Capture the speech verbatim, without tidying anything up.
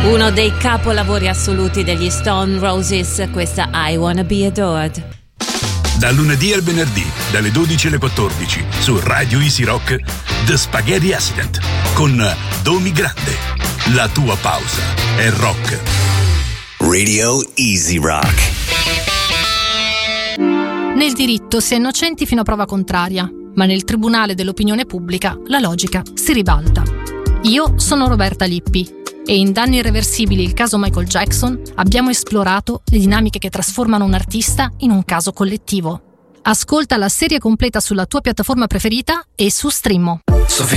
Uno dei capolavori assoluti degli Stone Roses, questa I Wanna Be Adored. Dal lunedì al venerdì, dalle dodici alle quattordici, su Radio Easy Rock, The Spaghetti Accident, con Domi Grande. La tua pausa è rock. Radio Easy Rock. Nel diritto si è innocenti fino a prova contraria, ma nel tribunale dell'opinione pubblica la logica si ribalta. Io sono Roberta Lippi e in Danni irreversibili, il caso Michael Jackson, abbiamo esplorato le dinamiche che trasformano un artista in un caso collettivo. Ascolta la serie completa sulla tua piattaforma preferita e su Streamo. Sofia